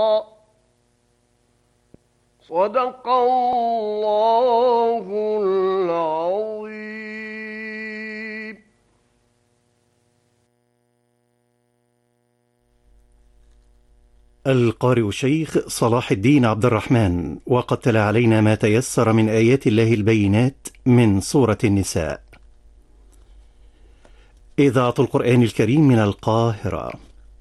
صدق الله العظيم. القارئ الشيخ صلاح الدين عبد الرحمن، وقد تلا علينا ما تيسر من آيات الله البينات من سورة النساء. إذاعة القرآن الكريم من القاهرة.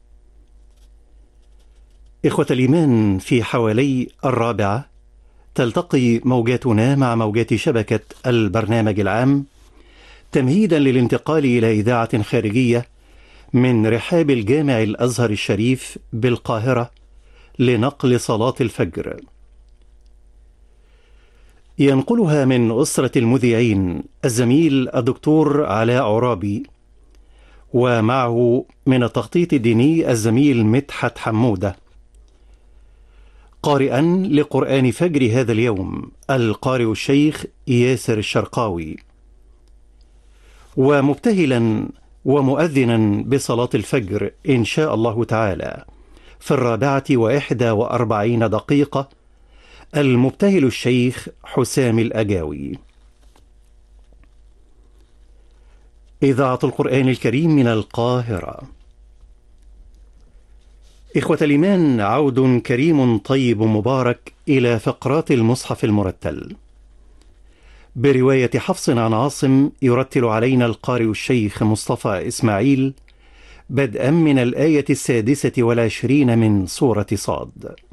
إخوة الإيمان، في حوالي 4 تلتقي موجاتنا مع موجات شبكة البرنامج العام تمهيدا للانتقال إلى إذاعة خارجية من رحاب الجامع الأزهر الشريف بالقاهرة لنقل صلاة الفجر. ينقلها من أسرة المذيعين الزميل الدكتور علاء عرابي، ومعه من التخطيط الديني الزميل مدحت حمودة. قارئا لقرآن فجر هذا اليوم القارئ الشيخ ياسر الشرقاوي، ومبتهلا ومؤذنا بصلاة الفجر إن شاء الله تعالى في 4:41 المبتهل الشيخ حسام الأجاوي. إذاعة القرآن الكريم من القاهرة. إخوة الإيمان، عود كريم طيب مبارك إلى فقرات المصحف المرتل برواية حفص عن عاصم. يرتل علينا القارئ الشيخ مصطفى إسماعيل بدءا من الآية 26 من سورة صاد.